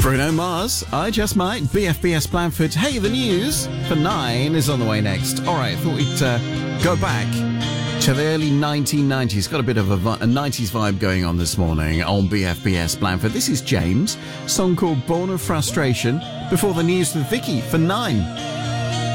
Bruno Mars, I Just Might, BFBS Blandford. Hey, the news for 9 is on the way next. All right, thought we'd go back to the early 1990s. Got a bit of a 90s vibe going on this morning on BFBS Blandford. This is James, song called Born of Frustration, before the news with Vicky for 9.